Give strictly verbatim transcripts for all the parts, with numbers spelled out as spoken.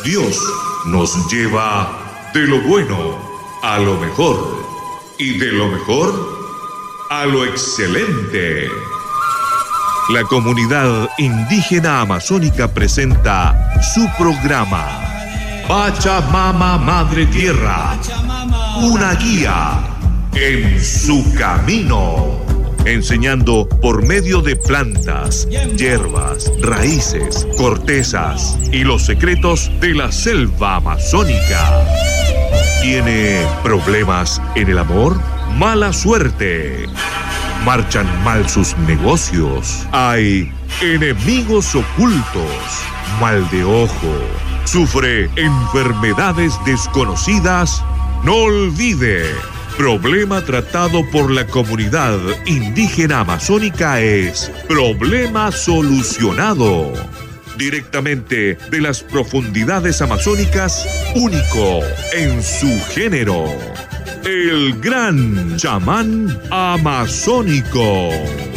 Dios nos lleva de lo bueno a lo mejor y de lo mejor a lo excelente. La comunidad indígena amazónica presenta su programa Pachamama Madre Tierra, una guía en su camino, enseñando por medio de plantas, hierbas, raíces, cortezas y los secretos de la selva amazónica. ¿Tiene problemas en el amor? ¿Mala suerte? ¿Marchan mal sus negocios? ¿Hay enemigos ocultos? ¿Mal de ojo? ¿Sufre enfermedades desconocidas? No olvide, problema tratado por la comunidad indígena amazónica es problema solucionado. Directamente de las profundidades amazónicas, único en su género. El gran chamán amazónico.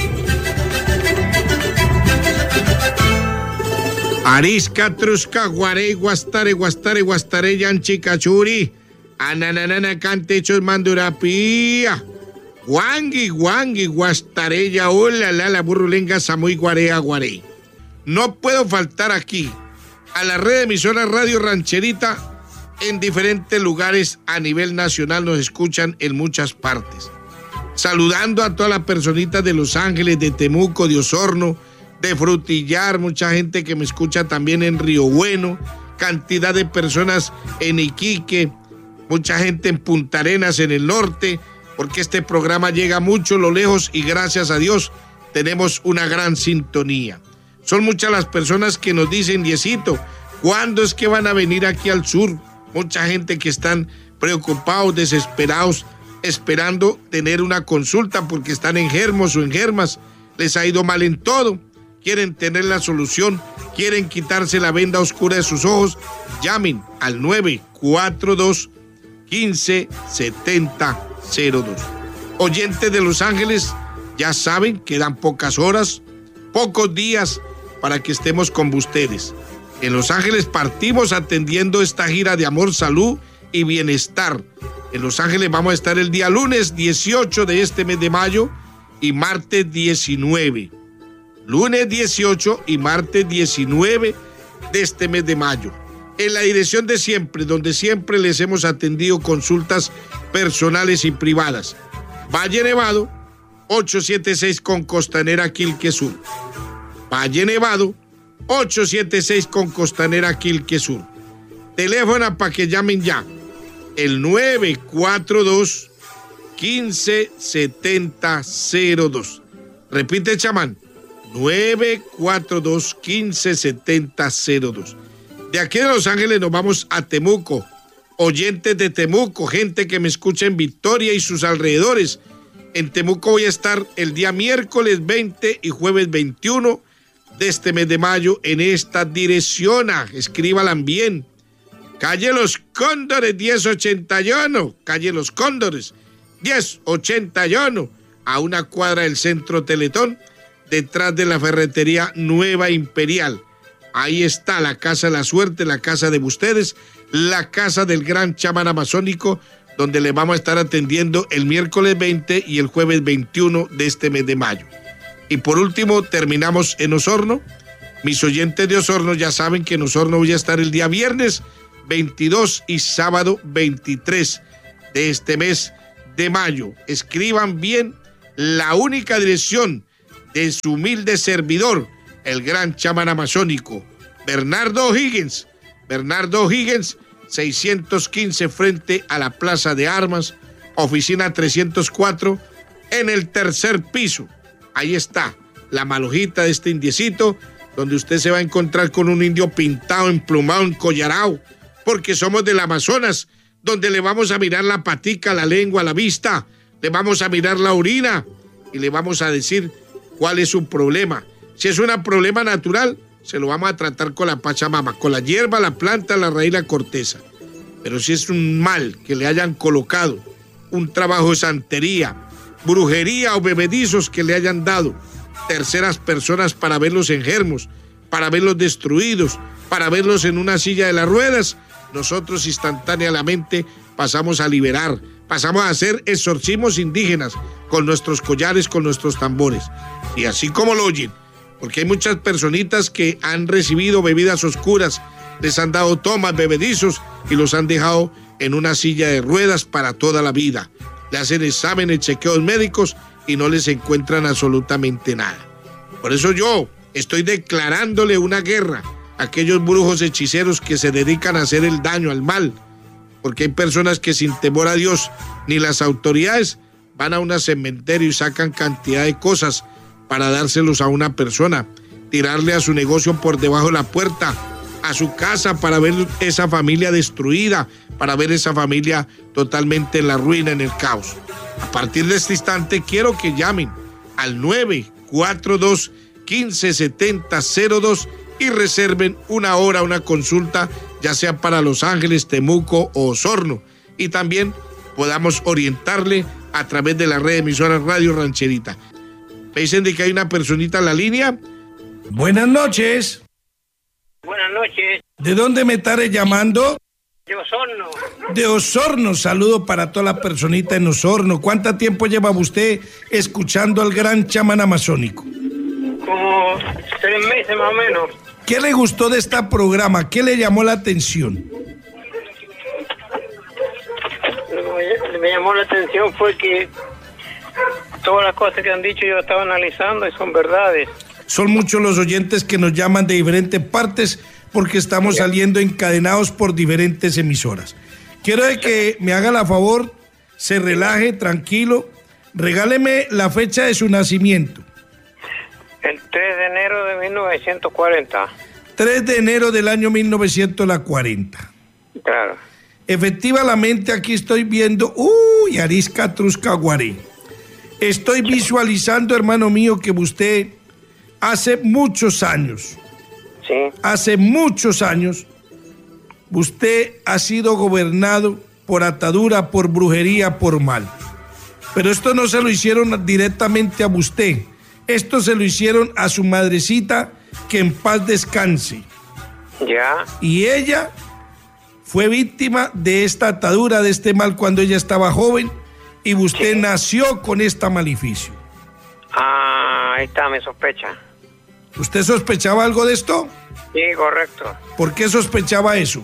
Arisca, trusca, guarey, guastare, guastare, guastare, yanchi, cachuri. Ananana, cantechos, mandurapía. Guangui, guangui, guastarella, hola, la, la, burrulenga, samuy, guarea, guarey. No puedo faltar aquí a la red de emisoras Radio Rancherita. En diferentes lugares a nivel nacional nos escuchan en muchas partes. Saludando a todas las personitas de Los Ángeles, de Temuco, de Osorno, de Frutillar, mucha gente que me escucha también en Río Bueno, cantidad de personas en Iquique, mucha gente en Punta Arenas, en el norte, porque este programa llega mucho a lo lejos y gracias a Dios tenemos una gran sintonía. Son muchas las personas que nos dicen, Diecito, ¿cuándo es que van a venir aquí al sur? Mucha gente que están preocupados, desesperados, esperando tener una consulta porque están enfermos o enfermas, les ha ido mal en todo, quieren tener la solución, quieren quitarse la venda oscura de sus ojos. Llamen al nueve cuatro dos, uno cinco, siete cero cero dos. Oyentes de Los Ángeles, ya saben, quedan pocas horas, pocos días para que estemos con ustedes. En Los Ángeles partimos atendiendo esta gira de amor, salud y bienestar. En Los Ángeles vamos a estar el día lunes dieciocho de este mes de mayo y martes diecinueve. Lunes dieciocho y martes diecinueve de este mes de mayo. En la dirección de siempre, donde siempre les hemos atendido consultas personales y privadas. Valle Nevado, ochocientos setenta y seis con Costanera Quilque Sur. Valle Nevado, ochocientos setenta y seis con Costanera Quilque Sur. Teléfono para que llamen ya. El nueve cuatro dos, uno cinco, siete cero cero dos. Repite, chamán. nueve cuatro dos, uno cinco, siete cero cero dos. De aquí de Los Ángeles nos vamos a Temuco. Oyentes de Temuco, gente que me escucha en Victoria y sus alrededores. En Temuco voy a estar el día miércoles veinte y jueves veintiuno de este mes de mayo en esta dirección. Escríbalan bien. Calle Los Cóndores, diez ochenta y uno. Calle Los Cóndores, diez ochenta y uno. A una cuadra del Centro Teletón, detrás de la ferretería Nueva Imperial. Ahí está la Casa de la Suerte, la casa de ustedes, la casa del gran chamán amazónico, donde le vamos a estar atendiendo el miércoles veinte y el jueves veintiuno de este mes de mayo. Y por último, terminamos en Osorno. Mis oyentes de Osorno ya saben que en Osorno voy a estar el día viernes veintidós y sábado veintitrés de este mes de mayo. Escriban bien la única dirección de su humilde servidor, el gran chamán amazónico, Bernardo O'Higgins. Bernardo O'Higgins, seiscientos quince frente a la Plaza de Armas, oficina trescientos cuatro, en el tercer piso. Ahí está la malojita de este indiecito, donde usted se va a encontrar con un indio pintado, emplumado, encollarado, porque somos del Amazonas, donde le vamos a mirar la patica, la lengua, la vista, le vamos a mirar la orina y le vamos a decir cuál es su problema. Si es un problema natural, se lo vamos a tratar con la Pachamama, con la hierba, la planta, la raíz, la corteza. Pero si es un mal que le hayan colocado, un trabajo de santería, brujería o bebedizos que le hayan dado terceras personas para ver los enfermos, para verlos destruidos, para verlos en una silla de las ruedas, nosotros instantáneamente pasamos a liberar, pasamos a hacer exorcismos indígenas con nuestros collares, con nuestros tambores. Y así como lo oyen, porque hay muchas personitas que han recibido bebidas oscuras, les han dado tomas, bebedizos y los han dejado en una silla de ruedas para toda la vida. Le hacen exámenes, chequeos médicos y no les encuentran absolutamente nada. Por eso yo estoy declarándole una guerra a aquellos brujos hechiceros que se dedican a hacer el daño, al mal, porque hay personas que sin temor a Dios ni las autoridades van a un cementerio y sacan cantidad de cosas para dárselos a una persona, tirarle a su negocio por debajo de la puerta, a su casa, para ver esa familia destruida, para ver esa familia totalmente en la ruina, en el caos. A partir de este instante quiero que llamen al nueve cuatro dos, uno cinco siete cero cero dos y reserven una hora, una consulta, ya sea para Los Ángeles, Temuco o Osorno, y también podamos orientarle a través de la red de emisoras Radio Rancherita. Me dicen de que hay una personita en la línea. Buenas noches. Buenas noches. ¿De dónde me estaré llamando? De Osorno. De Osorno, saludo para toda la personita en Osorno. ¿Cuánto tiempo lleva usted escuchando al gran chamán amazónico? Como tres meses más o menos. ¿Qué le gustó de este programa? ¿Qué le llamó la atención? Lo que me llamó la atención fue que todas las cosas que han dicho yo estaba analizando y son verdades. Son muchos los oyentes que nos llaman de diferentes partes porque estamos saliendo encadenados por diferentes emisoras. Quiero de que me haga la favor, se relaje, tranquilo, regáleme la fecha de su nacimiento. El tres de enero de mil novecientos cuarenta. tres de enero del año mil novecientos cuarenta. Claro. Efectivamente, aquí estoy viendo, uy, Arisca Trusca Guaré. Estoy visualizando, hermano mío, que usted hace muchos años, sí. hace muchos años, usted ha sido gobernado por atadura, por brujería, por mal. Pero esto no se lo hicieron directamente a usted. Esto se lo hicieron a su madrecita, que en paz descanse. Ya. Y ella fue víctima de esta atadura, de este mal cuando ella estaba joven, y usted sí. nació con esta maleficio. Ah, ahí está mi sospecha. ¿Usted sospechaba algo de esto? Sí, correcto. ¿Por qué sospechaba eso?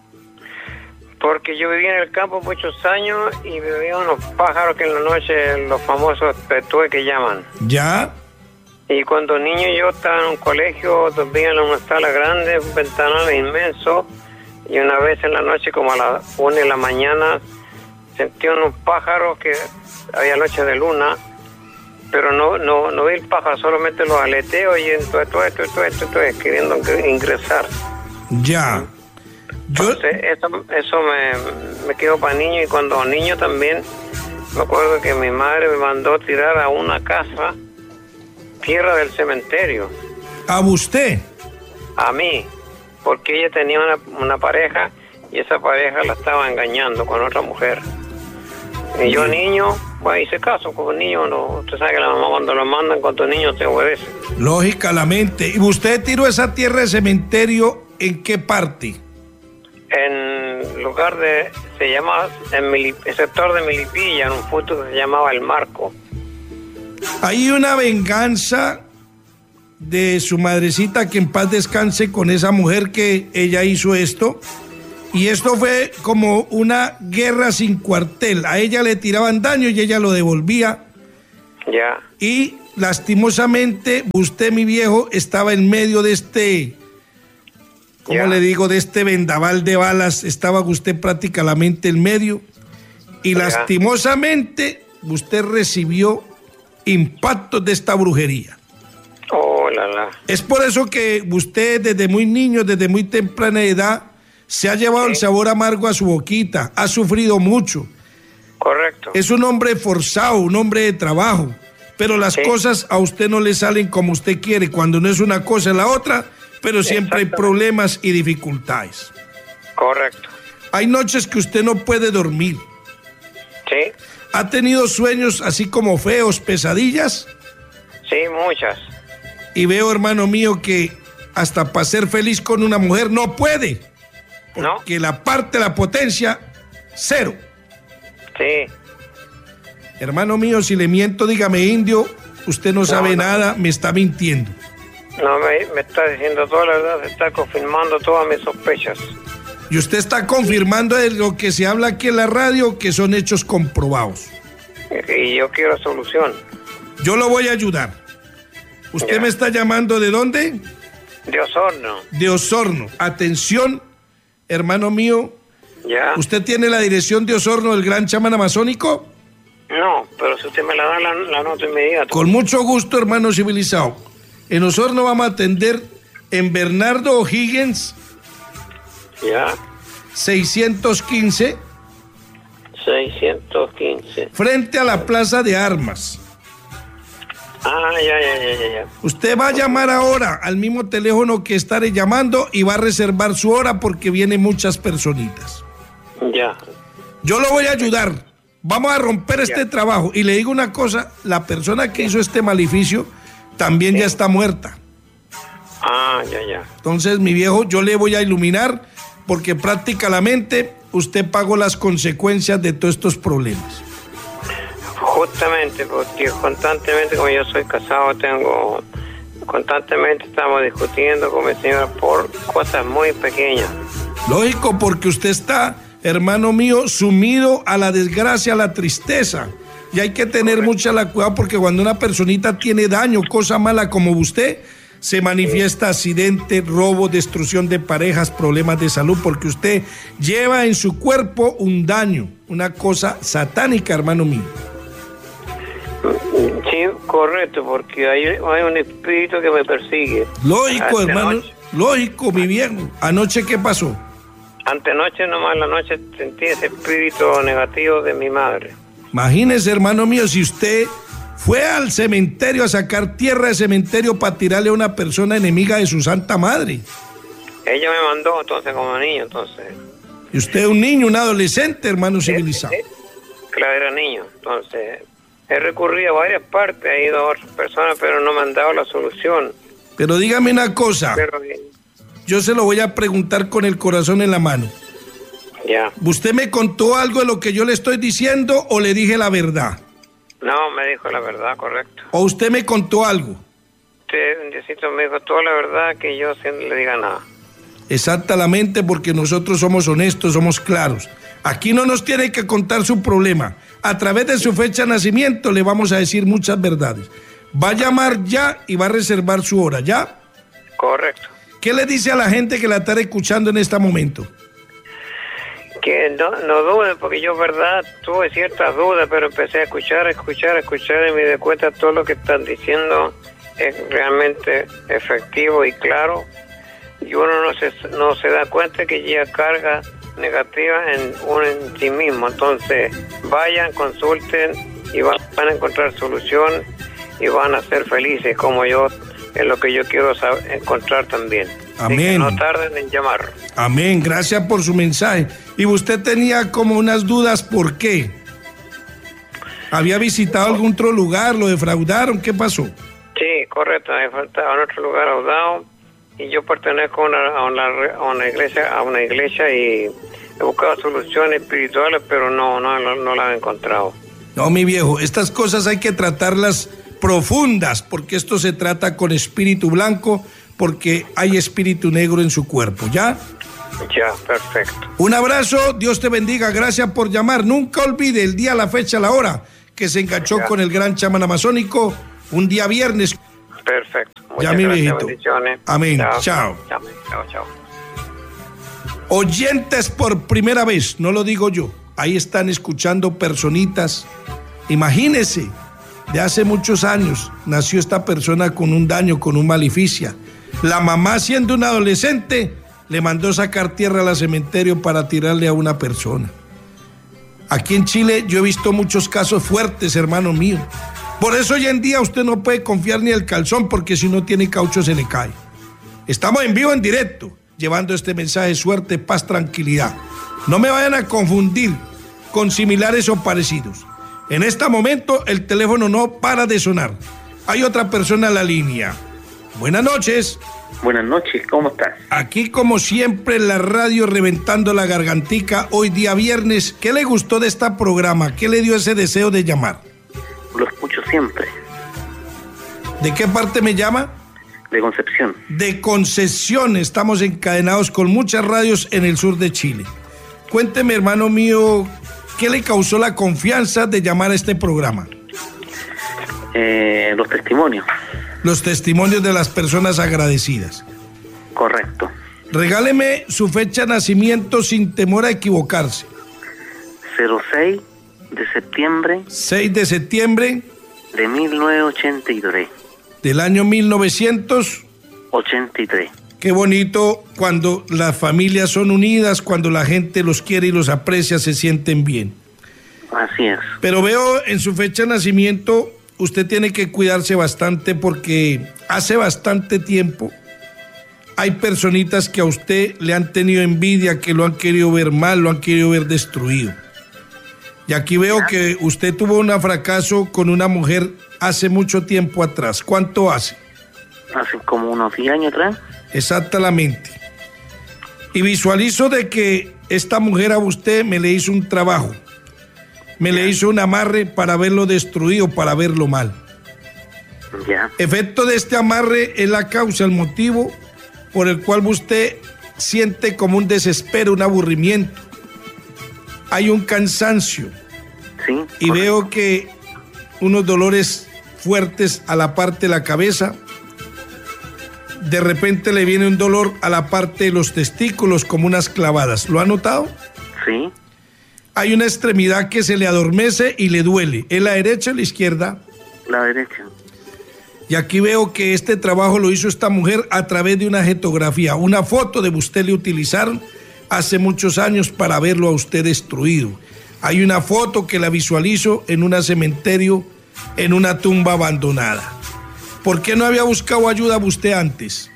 Porque yo viví en el campo muchos años y vivía unos pájaros que en la noche, los famosos petúes que llaman. ¿Ya? Y cuando niño yo estaba en un colegio, dormía en una sala grande, un ventanal inmenso, y una vez en la noche, como a las una de la mañana, sentí unos pájaros que había noche de luna, pero no no no vi el pájaro, solamente los aleteos y todo esto, esto, esto, esto, esto, queriendo ingresar. Ya. Yo... Entonces, eso, eso me, me quedó para niño, y cuando niño también, me acuerdo que mi madre me mandó tirar a una casa tierra del cementerio. ¿A usted? A mí, porque ella tenía una, una pareja y esa pareja la estaba engañando con otra mujer. Y yo niño, pues hice caso, como niño no, usted sabe que la mamá cuando lo mandan con tu niño te obedece. Lógicamente. ¿Y usted tiró esa tierra de cementerio en qué parte? En lugar de, se llama, en Milip, el sector de Milipilla, en un punto que se llamaba El Marco. Hay una venganza de su madrecita, que en paz descanse, con esa mujer que ella hizo esto. Y esto fue como una guerra sin cuartel. A ella le tiraban daño y ella lo devolvía. Ya. Y lastimosamente, usted, mi viejo, estaba en medio de este, ¿cómo ya. le digo? De este vendaval de balas. Estaba usted prácticamente en medio. Y ya. lastimosamente, usted recibió impactos de esta brujería. Oh, la, la. Es por eso que usted desde muy niño, desde muy temprana edad, se ha llevado sí. el sabor amargo a su boquita, ha sufrido mucho. Correcto. Es un hombre forzado, un hombre de trabajo, pero las sí. cosas a usted no le salen como usted quiere, cuando no es una cosa es la otra, pero siempre hay problemas y dificultades. Correcto. Hay noches que usted no puede dormir. Sí. ¿Ha tenido sueños así como feos, pesadillas? Sí, muchas. Y veo, hermano mío, que hasta para ser feliz con una mujer no puede. Porque ¿No? la parte de la potencia, cero. Sí. Hermano mío, si le miento, dígame indio, usted no sabe no. nada, me está mintiendo. No, me, me está diciendo toda la verdad, se está confirmando todas mis sospechas. Y usted está confirmando de lo que se habla aquí en la radio, que son hechos comprobados. Y yo quiero solución. Yo lo voy a ayudar. ¿Usted Ya. me está llamando de dónde? De Osorno. De Osorno. Atención, hermano mío. ¿Ya? ¿Usted tiene la dirección de Osorno del Gran Chamán Amazónico? No, pero si usted me la da, la, la nota inmediata. Con mucho gusto, hermano civilizado. En Osorno vamos a atender en Bernardo O'Higgins, ¿Ya? seiscientos quince, seiscientos quince. frente a la Plaza de Armas. Ah, ya, ya, ya, ya, ya. Usted va a llamar ahora al mismo teléfono que estaré llamando y va a reservar su hora porque vienen muchas personitas. Ya. Yo lo voy a ayudar. Vamos a romper este Ya. trabajo. Y le digo una cosa, la persona que hizo este maleficio también ya está muerta. Ah, ya, ya. Entonces, mi viejo, yo le voy a iluminar porque prácticamente usted pagó las consecuencias de todos estos problemas. Justamente, porque constantemente, como yo soy casado, tengo... Constantemente estamos discutiendo con mi señora por cosas muy pequeñas. Lógico, porque usted está, hermano mío, sumido a la desgracia, a la tristeza. Y hay que tener Correcto. mucha la cuidado porque cuando una personita tiene daño, cosa mala como usted, se manifiesta accidente, robo, destrucción de parejas, problemas de salud, porque usted lleva en su cuerpo un daño, una cosa satánica, hermano mío. Sí, correcto, porque hay, hay un espíritu que me persigue. Lógico, Ante hermano, noche. lógico, mi viejo. ¿Anoche qué pasó? Antenoche nomás, la noche sentí ese espíritu negativo de mi madre. Imagínese, hermano mío, si usted fue al cementerio a sacar tierra de cementerio para tirarle a una persona enemiga de su santa madre. Ella me mandó entonces como niño, entonces. Y usted es un niño, un adolescente, hermano civilizado. Eh, Claro, era niño, entonces he recurrido a varias partes, he ido a otras personas, pero no me han dado la solución. Pero dígame una cosa, Pero eh, yo se lo voy a preguntar con el corazón en la mano. ya, ¿Usted me contó algo de lo que yo le estoy diciendo o le dije la verdad? no, me dijo la verdad, correcto. ¿O usted me contó algo? Usted, Diosito, me dijo toda la verdad, que yo sin le diga nada. Exactamente, porque nosotros somos honestos, somos claros. Aquí no nos tiene que contar su problema. A través de su fecha de nacimiento le vamos a decir muchas verdades. Va a llamar ya y va a reservar su hora, ¿ya? Correcto. ¿Qué le dice a la gente que la está escuchando en este momento? Que no, no dude, porque yo, verdad, tuve ciertas dudas, pero empecé a escuchar, a escuchar, a escuchar y me di cuenta todo lo que están diciendo es realmente efectivo y claro. Y uno no se, no se da cuenta que lleva carga negativa en uno en sí mismo. Entonces, vayan, consulten y van, van a encontrar solución y van a ser felices, como yo, es lo que yo quiero saber, encontrar también. Así que Amén. no tarden en llamar. Amén, gracias por su mensaje. Y usted tenía como unas dudas, ¿por qué? ¿Había visitado algún otro lugar? ¿Lo defraudaron? ¿Qué pasó? Sí, correcto, me faltaba en otro lugar audado y yo pertenezco a una, a una, a una iglesia, a una iglesia y he buscado soluciones espirituales, pero no, no, no, no las he encontrado. No, mi viejo, estas cosas hay que tratarlas profundas, porque esto se trata con espíritu blanco, porque hay espíritu negro en su cuerpo, ¿ya? Ya, perfecto. Un abrazo, Dios te bendiga, gracias por llamar. Nunca olvide el día, la fecha, la hora que se enganchó Ya. con el gran chamán amazónico, un día viernes. Perfecto. Muchas Ya, mi gracias, viejito. bendiciones. Amén. Chao. Chao, chao, chao. Oyentes por primera vez, no lo digo yo, ahí están escuchando personitas. Imagínese, de hace muchos años nació esta persona con un daño, con un maleficia. La mamá, siendo una adolescente, le mandó sacar tierra al cementerio para tirarle a una persona. Aquí en Chile yo he visto muchos casos fuertes, hermano mío. Por eso hoy en día usted no puede confiar ni el calzón, porque si no tiene caucho se le cae. Estamos en vivo, en directo, llevando este mensaje: suerte, paz, tranquilidad. No me vayan a confundir con similares o parecidos. En este momento el teléfono no para de sonar. Hay otra persona en la línea. Buenas noches. Buenas noches, ¿cómo estás? Aquí como siempre en la radio reventando la gargantica, hoy día viernes. ¿Qué le gustó de este programa? ¿Qué le dio ese deseo de llamar? Lo escucho siempre. ¿De qué parte me llama? De Concepción. De Concepción, estamos encadenados con muchas radios en el sur de Chile. Cuénteme, hermano mío, ¿qué le causó la confianza de llamar a este programa? Eh, los testimonios. Los testimonios de las personas agradecidas. Correcto. Regáleme su fecha de nacimiento sin temor a equivocarse. cero seis de septiembre. seis de septiembre. De mil novecientos ochenta y tres. Del año mil novecientos ochenta y tres. Qué bonito cuando las familias son unidas, cuando la gente los quiere y los aprecia, se sienten bien. Así es. Pero veo en su fecha de nacimiento, usted tiene que cuidarse bastante porque hace bastante tiempo hay personitas que a usted le han tenido envidia, que lo han querido ver mal, lo han querido ver destruido. Y aquí veo que usted tuvo un fracaso con una mujer hace mucho tiempo atrás. ¿Cuánto hace? Hace como unos diez años atrás. Exactamente. Y visualizo de que esta mujer a usted me le hizo un trabajo. Me le hizo un amarre para verlo destruido, para verlo mal. Ya. Efecto de este amarre es la causa, el motivo por el cual usted siente como un desespero, un aburrimiento. Hay un cansancio. Sí. Y correcto. Veo que unos dolores fuertes a la parte de la cabeza. De repente le viene un dolor a la parte de los testículos como unas clavadas. ¿Lo ha notado? Sí. Hay una extremidad que se le adormece y le duele. ¿Es la derecha o la izquierda? La derecha. Y aquí veo que este trabajo lo hizo esta mujer a través de una jetografía. Una foto de usted le utilizaron hace muchos años para verlo a usted destruido. Hay una foto que la visualizo en un cementerio, en una tumba abandonada. ¿Por qué no había buscado ayuda usted antes?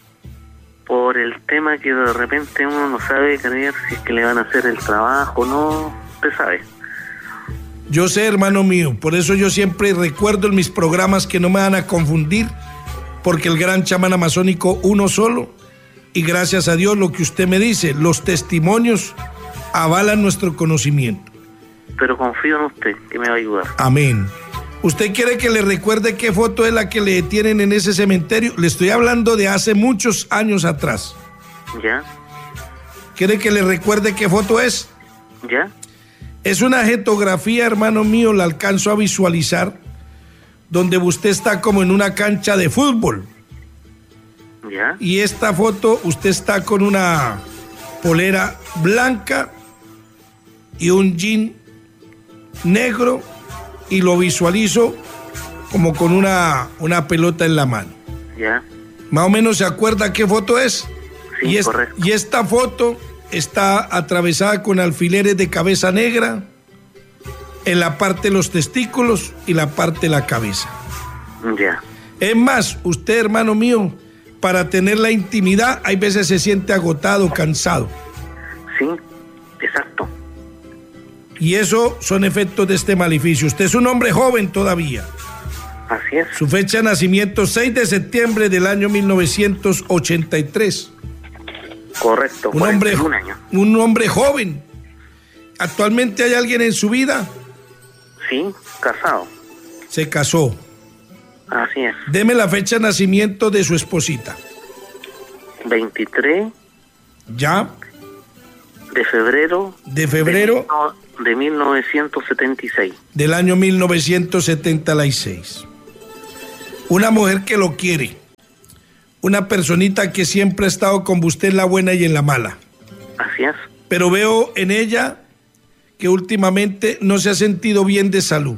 Por el tema que de repente uno no sabe creer si es que le van a hacer el trabajo, no, usted sabe. Yo sé, hermano mío, por eso yo siempre recuerdo en mis programas que no me van a confundir, porque el gran chamán amazónico uno solo, y gracias a Dios lo que usted me dice, los testimonios avalan nuestro conocimiento. Pero confío en usted, que me va a ayudar. Amén. ¿Usted quiere que le recuerde qué foto es la que le tienen en ese cementerio? Le estoy hablando de hace muchos años atrás. ¿Ya? ¿Quiere que le recuerde qué foto es? ¿Ya? Es una jetografía, hermano mío, la alcanzo a visualizar, donde usted está como en una cancha de fútbol. ¿Ya? Y esta foto, usted está con una polera blanca y un jean negro, y lo visualizo como con una, una pelota en la mano. Ya. Más o menos se acuerda qué foto es. Sí, y, es, correcto. Y esta foto está atravesada con alfileres de cabeza negra en la parte de los testículos y la parte de la cabeza. Ya. Es más, usted, hermano mío, para tener la intimidad, hay veces se siente agotado, cansado. Sí, exacto. Y eso son efectos de este maleficio. Usted es un hombre joven todavía. Así es. Su fecha de nacimiento, seis de septiembre del año mil novecientos ochenta y tres. Correcto. Un hombre, un año. un hombre joven. ¿Actualmente hay alguien en su vida? Sí, casado. Se casó. Así es. Deme la fecha de nacimiento de su esposita. veintitrés. ¿Ya? De febrero. De febrero. De, de mil novecientos setenta y seis. Del año mil novecientos setenta y seis. Una mujer que lo quiere. Una personita que siempre ha estado con usted en la buena y en la mala. Así es. Pero veo en ella que últimamente no se ha sentido bien de salud.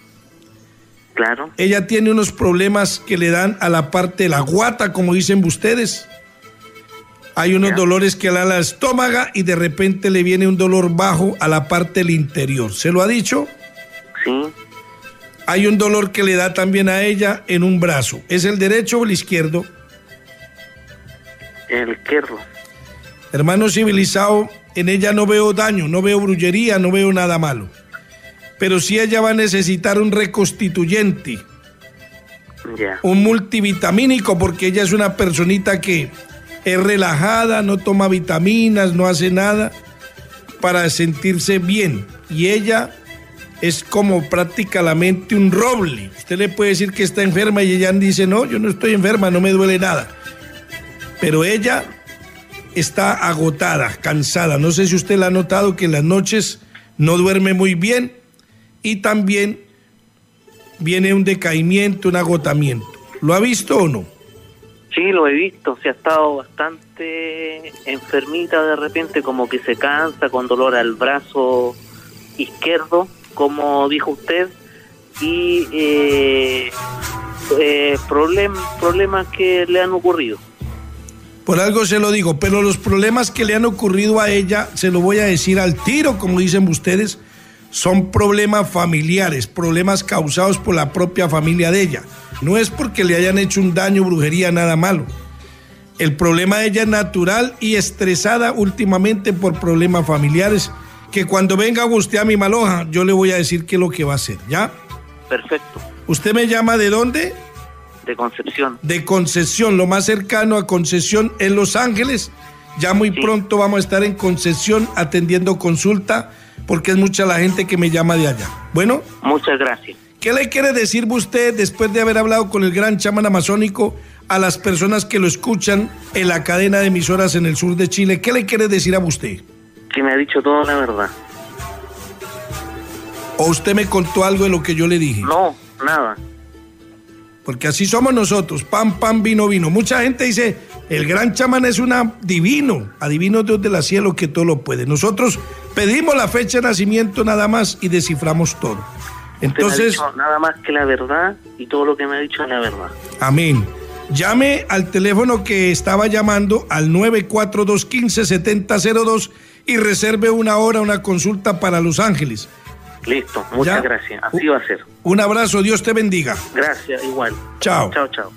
Claro. Ella tiene unos problemas que le dan a la parte de la guata, como dicen ustedes. Hay unos ya. dolores que le dan al estómago y de repente le viene un dolor bajo a la parte del interior. ¿Se lo ha dicho? Sí. Hay un dolor que le da también a ella en un brazo. ¿Es el derecho o el izquierdo? El izquierdo. Hermano civilizado, en ella no veo daño, no veo brujería, no veo nada malo. Pero sí ella va a necesitar un reconstituyente. Ya. un multivitamínico, porque ella es una personita que es relajada, no toma vitaminas, no hace nada para sentirse bien. Y ella es como prácticamente un roble. Usted le puede decir que está enferma y ella dice, no, yo no estoy enferma, no me duele nada. Pero ella está agotada, cansada. No sé si usted la ha notado que en las noches no duerme muy bien y también viene un decaimiento, un agotamiento. ¿Lo ha visto o no? Sí, lo he visto. Se ha estado bastante enfermita de repente, como que se cansa, con dolor al brazo izquierdo, como dijo usted, y eh, eh, problem, problemas que le han ocurrido. Por algo se lo digo, pero los problemas que le han ocurrido a ella, se lo voy a decir al tiro, como dicen ustedes, son problemas familiares, problemas causados por la propia familia de ella. No es porque le hayan hecho un daño, brujería, nada malo. El problema de ella es natural y estresada últimamente por problemas familiares, que cuando venga usted a mi Maloja, yo le voy a decir qué es lo que va a hacer, ¿ya? Perfecto. ¿Usted me llama de dónde? De Concepción. De Concepción, lo más cercano a Concepción en Los Ángeles. Ya muy sí. Pronto vamos a estar en Concepción atendiendo consulta, porque es mucha la gente que me llama de allá. Bueno. Muchas gracias. ¿Qué le quiere decir usted, después de haber hablado con el gran chamán amazónico, a las personas que lo escuchan en la cadena de emisoras en el sur de Chile? ¿Qué le quiere decir a usted? Que me ha dicho toda la verdad. ¿O usted me contó algo de lo que yo le dije? No, nada. Porque así somos nosotros, pan, pan, vino, vino. Mucha gente dice, el gran chamán es un divino, adivino Dios del cielo que todo lo puede. Nosotros pedimos la fecha de nacimiento nada más y desciframos todo. Entonces, usted me ha dicho nada más que la verdad, y todo lo que me ha dicho es la verdad. Amén. Llame al teléfono que estaba llamando, al nueve cuatro dos, uno cinco, siete cero cero dos, y reserve una hora, una consulta para Los Ángeles. Listo, muchas ¿Ya? gracias. Así va a ser. Un abrazo, Dios te bendiga. Gracias, igual. Chao. Chao, chao.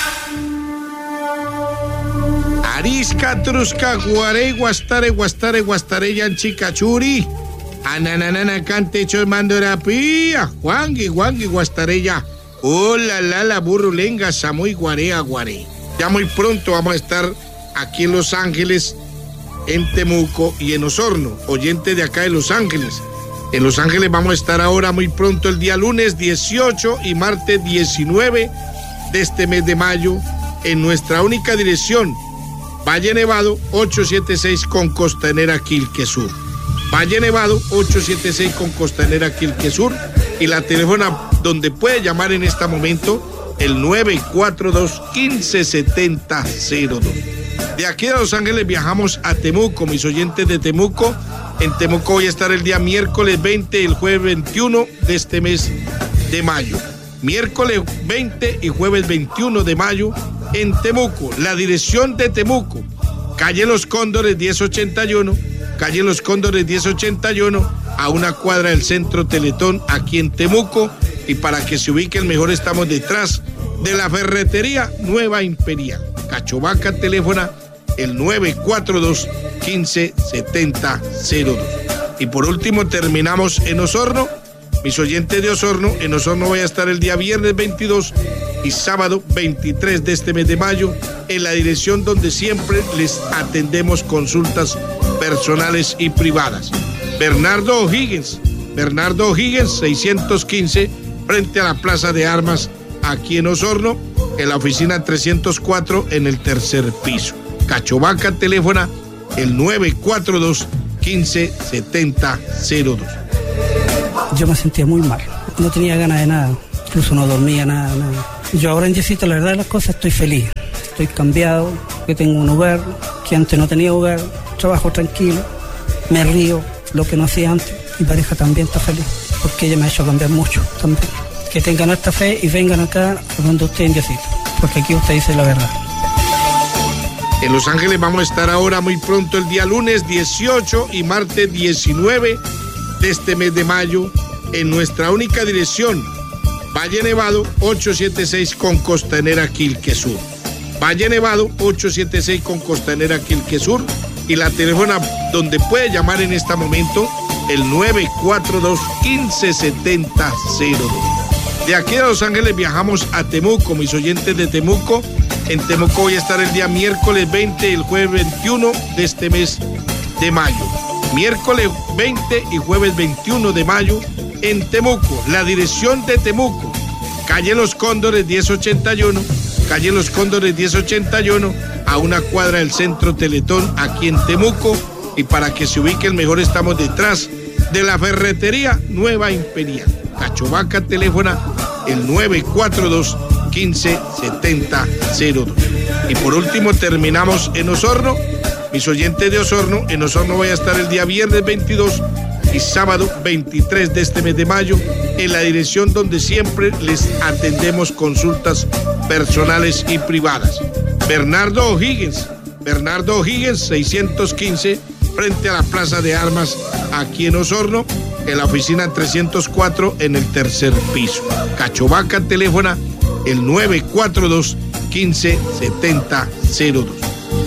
Arisca, Trusca, Guarey, Guastare, Guastare, Guastare, Yanchicachuri. Ananana, Cante, Mandorapía. Juangui, Juangui, Guastarella. Hola, la, la, burrulenga, Samoy, Guarea, Guarey. Ya muy pronto vamos a estar aquí en Los Ángeles, en Temuco y en Osorno, oyente de acá de Los Ángeles. En Los Ángeles vamos a estar ahora muy pronto el día lunes dieciocho y martes diecinueve de este mes de mayo en nuestra única dirección, Valle Nevado ochocientos setenta y seis con Costanera Quilque Sur. Valle Nevado ochocientos setenta y seis con Costanera Quilque Sur, y la teléfono donde puede llamar en este momento el nueve cuatro dos, uno cinco siete cero cero dos. De aquí a Los Ángeles viajamos a Temuco, mis oyentes de Temuco. En Temuco voy a estar el día miércoles veinte y el jueves veintiuno de este mes de mayo. Miércoles veinte y jueves veintiuno de mayo en Temuco. La dirección de Temuco, calle Los Cóndores diez ochenta y uno, calle Los Cóndores diez ochenta y uno, a una cuadra del Centro Teletón, aquí en Temuco. Y para que se ubiquen mejor, estamos detrás de la ferretería Nueva Imperial. Cachovaca, teléfono el nueve cuatro dos, uno cinco siete cero dos. Y por último terminamos en Osorno. Mis oyentes de Osorno, en Osorno voy a estar el día viernes veintidós y sábado veintitrés de este mes de mayo, en la dirección donde siempre les atendemos consultas personales y privadas. Bernardo O'Higgins, Bernardo O'Higgins seiscientos quince, frente a la Plaza de Armas, aquí en Osorno, en la oficina trescientos cuatro, en el tercer piso. Cachovaca, teléfono el nueve cuatro dos, uno cinco siete cero dos. Yo me sentía muy mal, no tenía ganas de nada, incluso no dormía nada, nada. Yo ahora en Diosito, la verdad de las cosas, estoy feliz, estoy cambiado, que tengo un hogar, que antes no tenía hogar, trabajo tranquilo, me río, lo que no hacía antes. Mi pareja también está feliz, porque ella me ha hecho cambiar mucho también. Que tengan esta fe y vengan acá a donde usted en Diosito, porque aquí usted dice la verdad. En Los Ángeles vamos a estar ahora muy pronto el día lunes dieciocho y martes diecinueve de este mes de mayo en nuestra única dirección, Valle Nevado ochocientos setenta y seis con Costanera Quilque Sur. Valle Nevado ochocientos setenta y seis con Costanera Quilque Sur, y la teléfono donde puede llamar en este momento el nueve cuatro dos, uno cinco siete cero dos. De De aquí a Los Ángeles viajamos a Temuco, mis oyentes de Temuco. En Temuco voy a estar el día miércoles veinte y el jueves veintiuno de este mes de mayo. Miércoles veinte y jueves veintiuno de mayo en Temuco. La dirección de Temuco, calle Los Cóndores diez ochenta y uno, calle Los Cóndores diez ochenta y uno, a una cuadra del Centro Teletón aquí en Temuco. Y para que se ubiquen mejor, estamos detrás de la ferretería Nueva Imperial. Cachovaca, teléfono el nueve cuatro dos, uno cinco siete cero cero dos. Y por último terminamos en Osorno. Mis oyentes de Osorno, en Osorno voy a estar el día viernes veintidós y sábado veintitrés de este mes de mayo, en la dirección donde siempre les atendemos consultas personales y privadas. Bernardo O'Higgins, Bernardo O'Higgins seiscientos quince, frente a la Plaza de Armas, aquí en Osorno, en la oficina trescientos cuatro, en el tercer piso. Cachovaca, teléfono el nueve cuatro dos, uno cinco siete cero dos.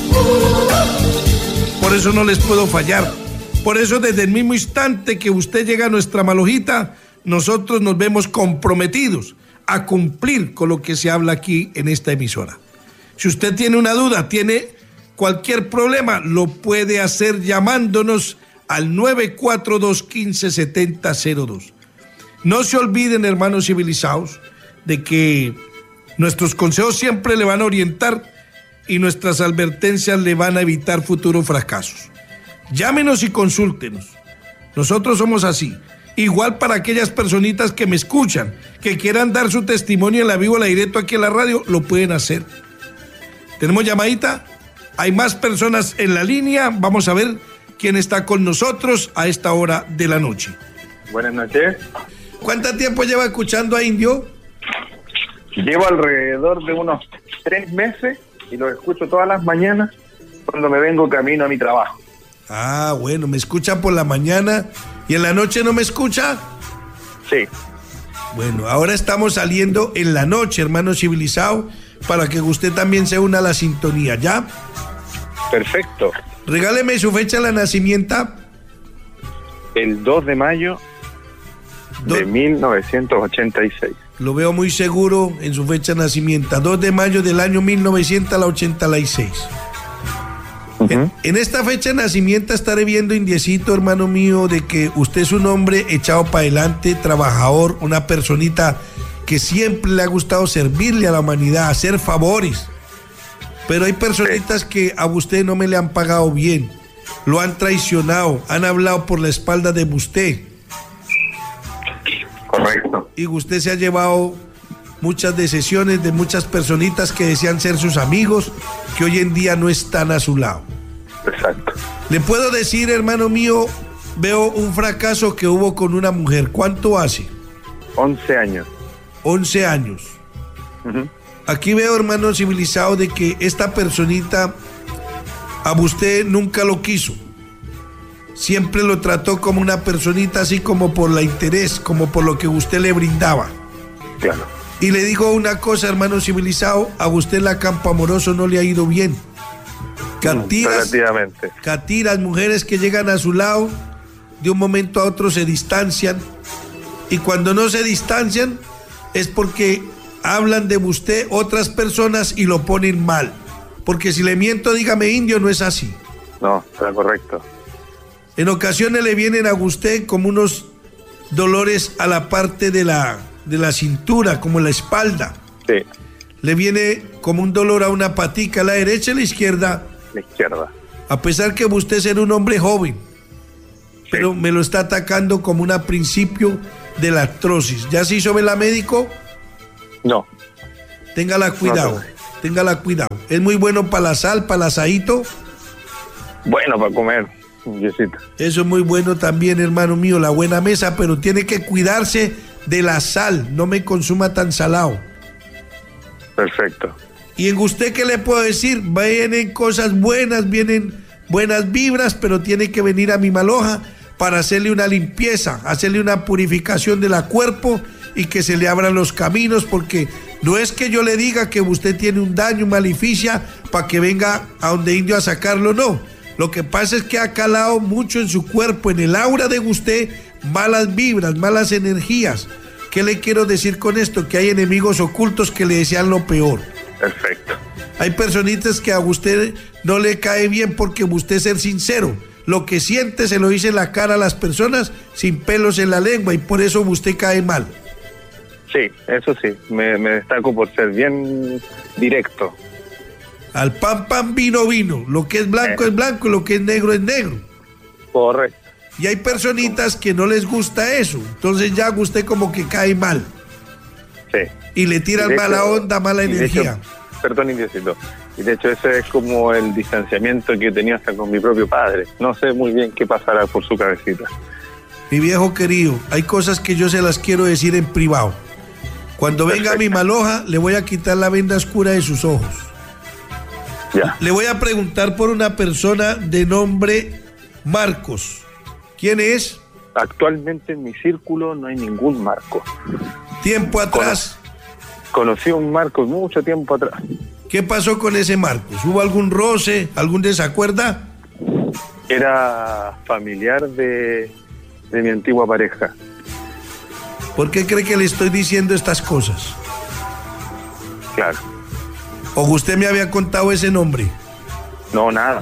Por eso no les puedo fallar. Por eso desde el mismo instante que usted llega a nuestra Malojita, nosotros nos vemos comprometidos a cumplir con lo que se habla aquí en esta emisora. Si usted tiene una duda, tiene cualquier problema, lo puede hacer llamándonos al nueve cuatro dos, uno cinco siete cero dos. No se olviden, hermanos civilizados, de que nuestros consejos siempre le van a orientar y nuestras advertencias le van a evitar futuros fracasos. Llámenos y consúltenos. Nosotros somos así. Igual para aquellas personitas que me escuchan, que quieran dar su testimonio en la vivo, la directo aquí en la radio, lo pueden hacer. ¿Tenemos llamadita? Hay más personas en la línea. Vamos a ver quién está con nosotros a esta hora de la noche. Buenas noches. ¿Cuánto tiempo lleva escuchando a Indio? Llevo alrededor de unos tres meses y lo escucho todas las mañanas cuando me vengo camino a mi trabajo. Ah, bueno, me escucha por la mañana y en la noche no me escucha. Sí. Bueno, ahora estamos saliendo en la noche, hermano civilizado, para que usted también se una a la sintonía, ¿ya? Perfecto. Regáleme su fecha de nacimiento. El dos de mayo Do- de mil novecientos ochenta y seis. Lo veo muy seguro en su fecha de nacimiento, dos de mayo del año mil novecientos ochenta y seis. Uh-huh. En, en esta fecha de nacimiento estaré viendo, indiecito, hermano mío, de que usted es un hombre echado para adelante, trabajador, una personita que siempre le ha gustado servirle a la humanidad, hacer favores. Pero hay personitas que a usted no me le han pagado bien, lo han traicionado, han hablado por la espalda de usted. Correcto. Y usted se ha llevado muchas decisiones de muchas personitas que desean ser sus amigos, que hoy en día no están a su lado. Exacto. Le puedo decir, hermano mío, veo un fracaso que hubo con una mujer. ¿Cuánto hace? once años. once años. Uh-huh. Aquí veo, hermano civilizado, de que esta personita a usted nunca lo quiso. Siempre lo trató como una personita así como por la interés, como por lo que usted le brindaba. Claro. Y le digo una cosa, hermano civilizado, a usted la campo amoroso no le ha ido bien. Catiras, Relativamente. catiras, mujeres que llegan a su lado, de un momento a otro se distancian. Y cuando no se distancian es porque hablan de usted otras personas y lo ponen mal. Porque si le miento, dígame, Indio, no es así. No, está correcto. En ocasiones le vienen a usted como unos dolores a la parte de la, de la cintura, como la espalda. Sí. Le viene como un dolor a una patica, a la derecha y a la izquierda. La izquierda. A pesar que usted es un hombre joven, sí, pero me lo está atacando como un principio de la artrosis. ¿Ya se hizo ver la médico? No. Téngala cuidado, no, téngala cuidado. Es muy bueno para la sal, para el asadito. Bueno, para comer, Diosito. Eso es muy bueno también, hermano mío, la buena mesa, pero tiene que cuidarse de la sal, no me consuma tan salado. Perfecto. Y en usted, ¿qué le puedo decir? Vienen cosas buenas, vienen buenas vibras, pero tiene que venir a mi Maloja para hacerle una limpieza, hacerle una purificación de la cuerpo y que se le abran los caminos, porque no es que yo le diga que usted tiene un daño, maleficia, para que venga a donde Indio a sacarlo, no. Lo que pasa es que ha calado mucho en su cuerpo, en el aura de usted, malas vibras, malas energías, ¿Qué le quiero decir con esto? Que hay enemigos ocultos que le desean lo peor. Perfecto. Hay personitas que a usted no le cae bien porque usted es ser sincero. Lo que siente se lo dice en la cara a las personas sin pelos en la lengua y por eso usted cae mal. Sí, eso sí, me, me destaco por ser bien directo. Al pan, pan, vino, vino. Lo que es blanco eh. es blanco y lo que es negro es negro. Correcto. Y hay personitas que no les gusta eso. Entonces ya usted como que cae mal. Sí. Y le tiran de mala hecho, onda, mala y de energía. hecho, perdón, Indiecito. Y de hecho ese es como el distanciamiento que tenía hasta con mi propio padre. No sé muy bien qué pasará por su cabecita. Mi viejo querido, hay cosas que yo se las quiero decir en privado. Cuando venga Perfecto. mi maloja, le voy a quitar la venda oscura de sus ojos. Ya. Le voy a preguntar por una persona de nombre Marcos. ¿Quién es? Actualmente en mi círculo no hay ningún Marco. Tiempo atrás. Conocí a un Marco mucho tiempo atrás. ¿Qué pasó con ese Marcos? ¿Hubo algún roce, algún desacuerdo? Era familiar de, de mi antigua pareja. ¿Por qué cree que le estoy diciendo estas cosas? Claro. ¿O usted me había contado ese nombre? No, nada.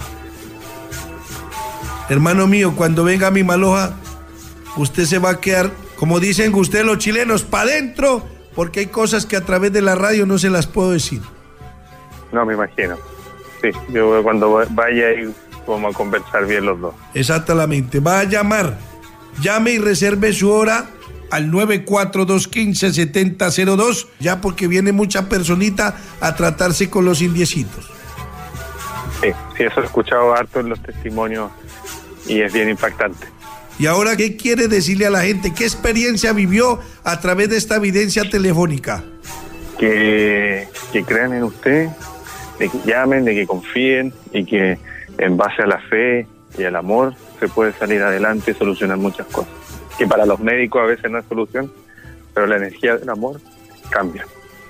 Hermano mío, cuando venga mi maloja, usted se va a quedar, como dicen ustedes los chilenos, para adentro, porque hay cosas que a través de la radio no se las puedo decir. No, me imagino. Sí, yo cuando vaya ahí vamos a conversar bien los dos. Exactamente. Va a llamar. Llame y reserve su hora al nueve cuatro dos uno cinco, siete cero cero dos, ya porque viene mucha personita a tratarse con los indiecitos. Sí, sí, eso he escuchado harto en los testimonios y es bien impactante. Y ahora, ¿qué quiere decirle a la gente? ¿Qué experiencia vivió a través de esta evidencia telefónica? Que, que crean en usted, de que llamen, de que confíen y que en base a la fe y al amor se puede salir adelante y solucionar muchas cosas. Que para los médicos a veces no es solución, pero la energía del amor cambia.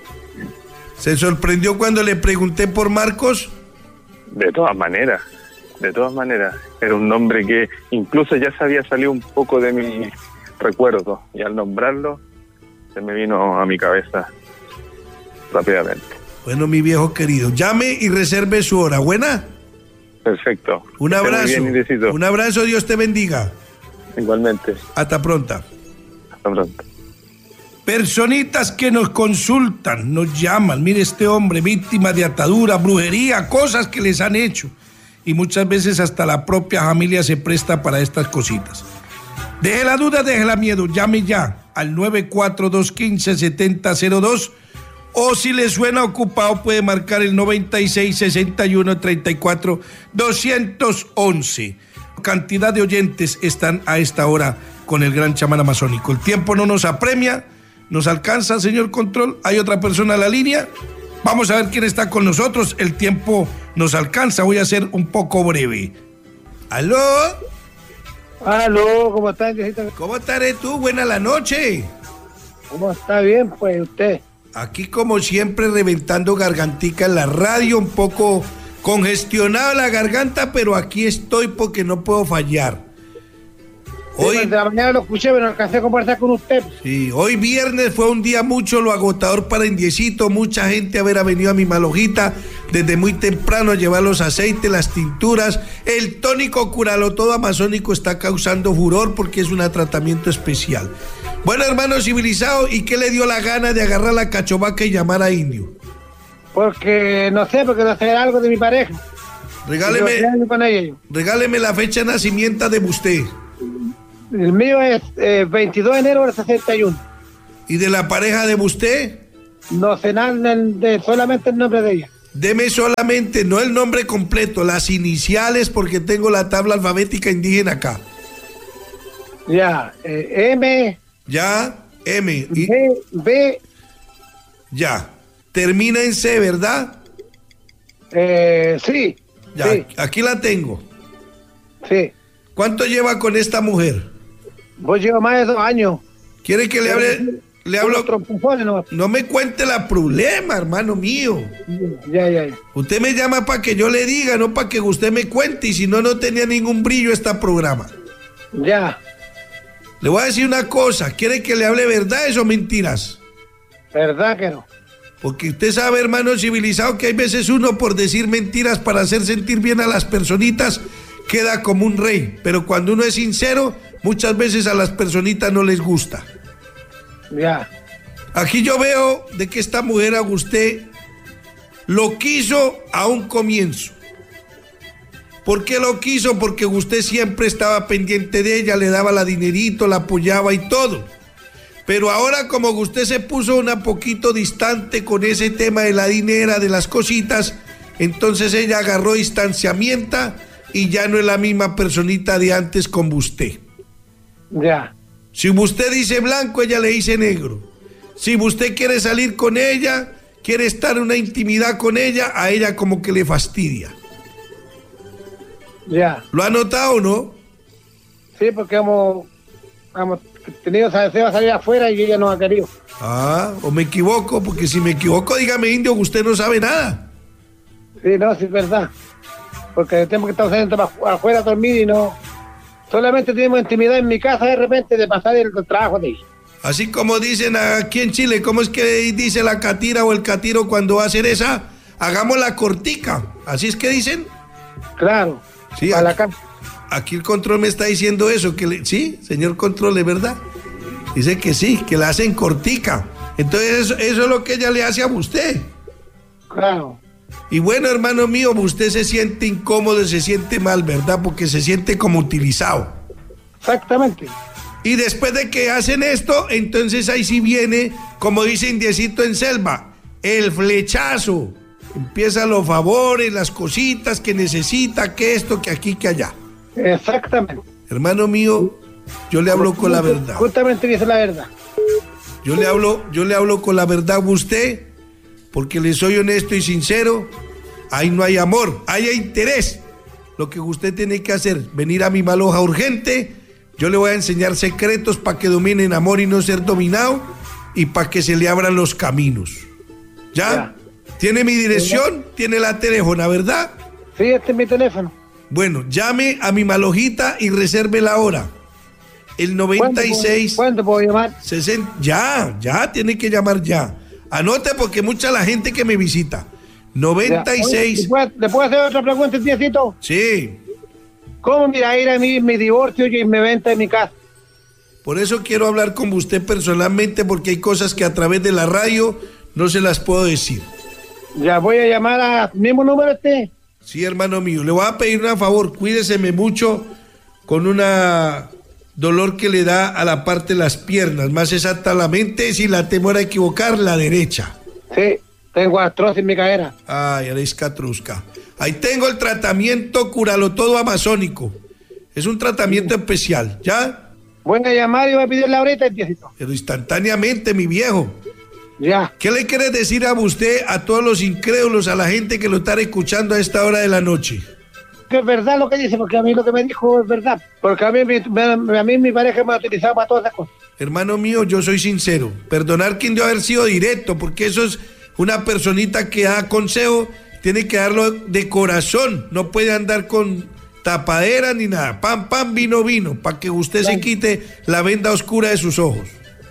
¿Se sorprendió cuando le pregunté por Marcos? De todas maneras, de todas maneras. Era un nombre que incluso ya se había salido un poco de mi recuerdo y al nombrarlo se me vino a mi cabeza rápidamente. Bueno, mi viejo querido, llame y reserve su hora. ¿Buena? Perfecto. Un abrazo. Bien, un abrazo, Dios te bendiga. Igualmente. Hasta pronto. Hasta pronto. Personitas que nos consultan, nos llaman. Mire, este hombre, víctima de atadura, brujería, cosas que les han hecho. Y muchas veces hasta la propia familia se presta para estas cositas. Deje la duda, deje la miedo. Llame ya al nueve cuatro dos uno cinco, siete cero cero dos. O si le suena ocupado, puede marcar el noventa y seis, sesenta y uno, treinta y cuatro, doscientos once. Cantidad de oyentes están a esta hora con el gran chamán amazónico. El tiempo no nos apremia, nos alcanza, señor Control. ¿Hay otra persona en la línea? Vamos a ver quién está con nosotros. El tiempo nos alcanza, voy a ser un poco breve. ¿Aló? Aló, ¿cómo estás? ¿Cómo estaré tú? Buena la noche. ¿Cómo está? Bien, pues, usted. Aquí como siempre reventando gargantica en la radio, un poco congestionada la garganta, pero aquí estoy porque no puedo fallar. Hoy sí, de la mañana lo escuché, pero no alcancé a conversar con usted. Sí, hoy viernes fue un día mucho lo agotador para Indiecito, mucha gente haber venido a mi malojita desde muy temprano a llevar los aceites, las tinturas, el tónico Curalo todo amazónico está causando furor porque es un tratamiento especial. Bueno, hermano civilizado, ¿y qué le dio la gana de agarrar la cachovaca y llamar a Indio? Porque, no sé, porque no sé algo de mi pareja. Regáleme, con ella, regáleme la fecha de nacimiento de usted. El mío es eh, veintidós de enero del sesenta y uno. ¿Y de la pareja de usted? No sé nada, de, solamente el nombre de ella. Deme solamente, no el nombre completo, las iniciales, porque tengo la tabla alfabética indígena acá. Ya, eh, M. Ya, M. Y, B, B. Ya, termina en C, ¿verdad? Eh, sí. Ya, sí. Aquí la tengo. Sí. ¿Cuánto lleva con esta mujer? Vos llevo más de dos años. ¿Quiere que le hable? Le hablo. No. no me cuente la problema, hermano mío. Ya, ya, ya. Usted me llama para que yo le diga, no para que usted me cuente. Y si no, no tenía ningún brillo este programa. Ya. Le voy a decir una cosa, ¿quiere que le hable verdades o mentiras? ¿Verdad que no? Porque usted sabe, hermano civilizado, que hay veces uno por decir mentiras para hacer sentir bien a las personitas queda como un rey, pero cuando uno es sincero, muchas veces a las personitas no les gusta. Ya. Aquí yo veo de que esta mujer a usted lo quiso a un comienzo. ¿Por qué lo quiso? Porque usted siempre estaba pendiente de ella, le daba la dinerito, la apoyaba y todo. Pero ahora como usted se puso un poquito distante con ese tema de la dinera, de las cositas, entonces ella agarró distanciamiento y ya no es la misma personita de antes con usted. Ya. Si usted dice blanco, ella le dice negro. Si usted quiere salir con ella, quiere estar en una intimidad con ella, a ella como que le fastidia. Ya. ¿Lo ha notado o no? Sí, porque hemos, hemos tenido deseo de salir afuera y ella no ha querido. Ah, o me equivoco, porque si me equivoco, dígame, indio, que usted no sabe nada. Sí, no, sí es verdad. Porque tenemos que estar saliendo afuera a dormir y no... Solamente tenemos intimidad en mi casa de repente de pasar el trabajo de ella. Así como dicen aquí en Chile, ¿cómo es que dice la catira o el catiro cuando va a hacer esa? Hagamos la cortica. ¿Así es que dicen? Claro. Sí, a aquí, la casa. Aquí el control me está diciendo eso, que le, sí, señor control, ¿es verdad? Dice que sí, que la hacen cortica. Entonces eso, eso es lo que ella le hace a usted. Claro. Y bueno, hermano mío, usted se siente incómodo, se siente mal, ¿verdad? Porque se siente como utilizado. Exactamente. Y después de que hacen esto, entonces ahí sí viene, como dice Indiecito en Selva, el flechazo. Empiezan los favores, las cositas que necesita, que esto, que aquí, que allá. Exactamente. Hermano mío, yo le hablo con la verdad. Justamente dice la verdad. Yo le hablo, yo le hablo con la verdad a usted, porque le soy honesto y sincero. Ahí no hay amor, ahí hay interés. Lo que usted tiene que hacer, venir a mi Maloja urgente. Yo le voy a enseñar secretos para que dominen amor y no ser dominado, y para que se le abran los caminos. ¿Ya? Ya. ¿Tiene mi dirección? ¿Tiene la teléfono, verdad? Sí, este es mi teléfono. Bueno, llame a mi Malojita y reserve la hora. El noventa y seis... ¿Cuándo puedo llamar? sesenta, ya, ya, tiene que llamar ya. Anote porque mucha la gente que me visita. noventa y seis... ¿Le puedo, ¿Le puedo hacer otra pregunta, Diecito? Sí. ¿Cómo mira ir a mí mi divorcio y mi venta de mi casa? Por eso quiero hablar con usted personalmente, porque hay cosas que a través de la radio no se las puedo decir. Ya voy a llamar al mismo número este. Sí, hermano mío, le voy a pedir un favor, cuídeseme mucho con una dolor que le da a la parte de las piernas, más exactamente, si la temor a equivocar, la derecha. Sí, tengo artrosis en mi cadera. Ay, eres catrusca. Ahí tengo el tratamiento Curalo Todo amazónico. Es un tratamiento especial, ¿ya? Voy a llamar y voy a pedirle ahorita, Diecito. Pero instantáneamente, mi viejo. Ya. ¿Qué le quiere decir a usted, a todos los incrédulos, a la gente que lo está escuchando a esta hora de la noche? Que es verdad lo que dice, porque a mí lo que me dijo es verdad. Porque a mí, me, a mí mi pareja me ha utilizado para todas esas cosas. Hermano mío, yo soy sincero. Perdonar quien debe haber sido directo, porque eso es una personita que da consejo, tiene que darlo de corazón. No puede andar con tapadera ni nada. Pam, pam, vino, vino, para que usted se quite la venda oscura de sus ojos.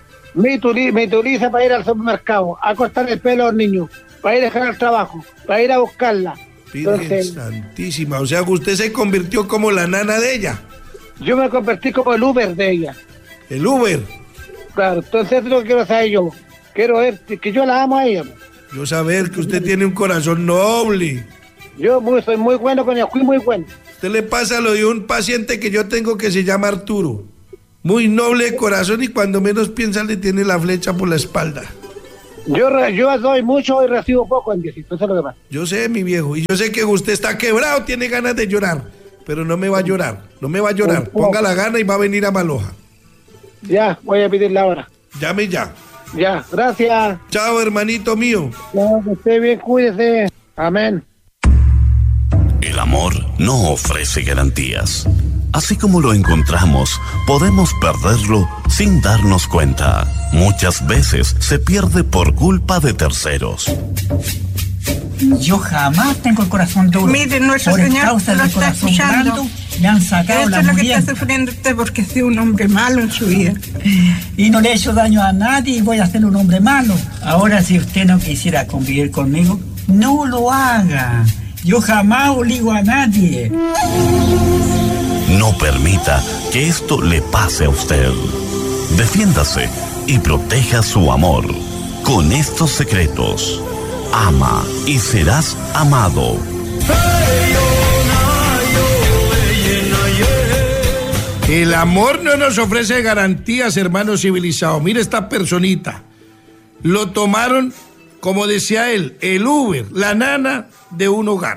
Me utiliza, me utiliza para ir al supermercado, a cortar el pelo a los niños, para ir a dejar el trabajo, para ir a buscarla. Virgen Entonces, santísima, o sea que usted se convirtió como la nana de ella. Yo me convertí como el Uber de ella. El Uber. Claro, entonces eso es lo que quiero saber yo. Quiero ver que yo la amo a ella. Yo saber que usted tiene un corazón noble. Yo muy, soy muy bueno con ella, fui muy bueno. Usted le pasa lo de un paciente que yo tengo que se llama Arturo. Muy noble de corazón y cuando menos piensa le tiene la flecha por la espalda. Yo, yo doy mucho y recibo poco, en Diosito, eso es lo que pasa. Yo sé, mi viejo, y yo sé que usted está quebrado, tiene ganas de llorar, pero no me va a llorar, no me va a llorar. Ponga la gana y va a venir a Maloja. Ya, voy a pedirle ahora. Llame ya. Ya, gracias. Chao, hermanito mío. Ya, que esté bien, cuídese. Amén. El amor no ofrece garantías. Así como lo encontramos, podemos perderlo sin darnos cuenta. Muchas veces se pierde por culpa de terceros. Yo jamás tengo el corazón duro. Mire, nuestro Por señor causa lo del está corazón escuchando. blando, me han sacado Esto la es lo que muriente. está sufriendo usted porque ha sido un hombre malo en su vida. Y no le he hecho daño a nadie y voy a ser un hombre malo. Ahora, si usted no quisiera convivir conmigo, no lo haga. Yo jamás obligo a nadie. No permita que esto le pase a usted. Defiéndase y proteja su amor. Con estos secretos, ama y serás amado. El amor no nos ofrece garantías, hermano civilizado. Mire esta personita. Lo tomaron, como decía él, el Uber, la nana de un hogar.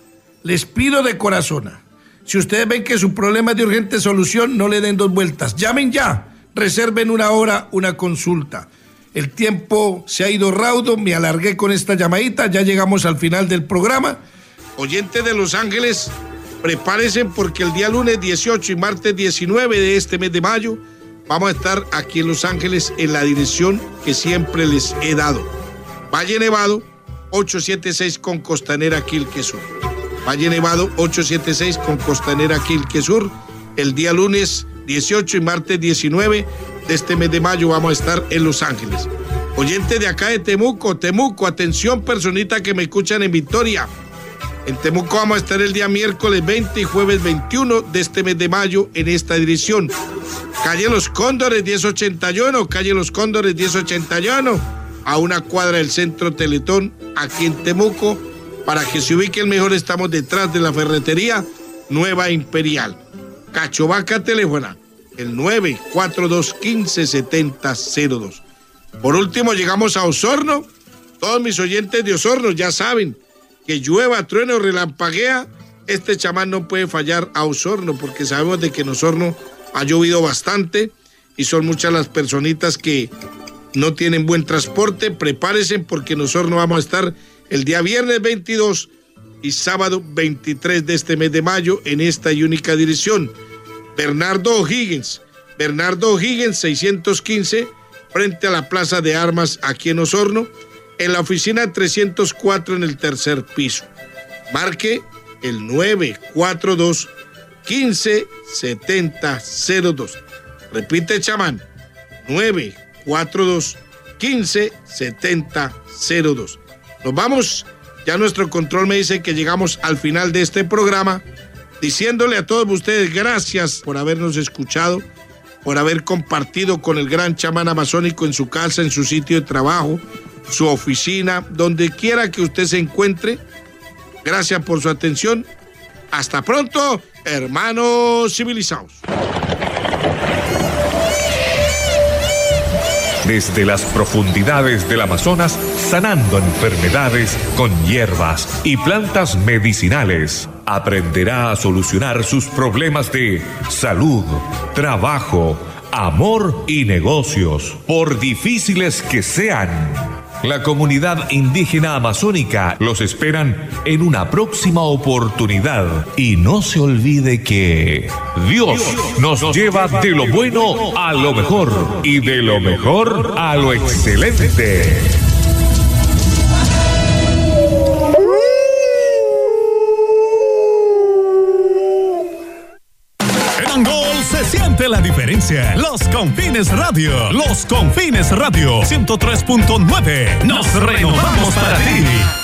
Les pido de corazón, si ustedes ven que su problema es de urgente solución, no le den dos vueltas. Llamen ya, reserven una hora, una consulta. El tiempo se ha ido raudo, me alargué con esta llamadita, ya llegamos al final del programa. Oyentes de Los Ángeles, prepárense porque el día lunes dieciocho y martes diecinueve de este mes de mayo vamos a estar aquí en Los Ángeles en la dirección que siempre les he dado. Valle Nevado, ochocientos setenta y seis con Costanera Quilque Sur. Valle Nevado, ochocientos setenta y seis con Costanera Quilque Sur. El día lunes dieciocho y martes diecinueve de este mes de mayo vamos a estar en Los Ángeles. Oyentes de acá de Temuco, Temuco, atención personita que me escuchan en Victoria. En Temuco vamos a estar el día miércoles veinte y jueves veintiuno de este mes de mayo en esta dirección. Calle Los Cóndores diez ochenta y uno, calle Los Cóndores diez ochenta y uno, a una cuadra del Centro Teletón, aquí en Temuco. Para que se ubiquen mejor, estamos detrás de la ferretería Nueva Imperial. Cachovaca teléfono, el nueve cuatro dos, uno cinco, siete cero cero dos. Por último, llegamos a Osorno. Todos mis oyentes de Osorno ya saben que llueva, trueno, relampaguea, este chamán no puede fallar a Osorno, porque sabemos de que en Osorno ha llovido bastante y son muchas las personitas que no tienen buen transporte. Prepárense porque en Osorno vamos a estar el día viernes veintidós y sábado veintitrés de este mes de mayo en esta y única dirección. Bernardo O'Higgins, Bernardo O'Higgins seiscientos quince, frente a la Plaza de Armas aquí en Osorno, en la oficina trescientos cuatro en el tercer piso. Marque el nueve cuatro dos, uno cinco, siete cero dos. Repite, chamán, nueve cuatro dos, uno cinco, siete cero dos. Nos vamos, ya nuestro control me dice que llegamos al final de este programa, diciéndole a todos ustedes gracias por habernos escuchado, por haber compartido con el gran chamán amazónico en su casa, en su sitio de trabajo, su oficina, donde quiera que usted se encuentre. Gracias por su atención. Hasta pronto, hermanos civilizados. Desde las profundidades del Amazonas, sanando enfermedades con hierbas y plantas medicinales, aprenderá a solucionar sus problemas de salud, trabajo, amor y negocios, por difíciles que sean. La comunidad indígena amazónica los esperan en una próxima oportunidad. Y no se olvide que Dios nos lleva de lo bueno a lo mejor y de lo mejor a lo excelente. Se siente la diferencia. Los Confines Radio. Los Confines Radio ciento tres punto nueve. Nos renovamos para ti.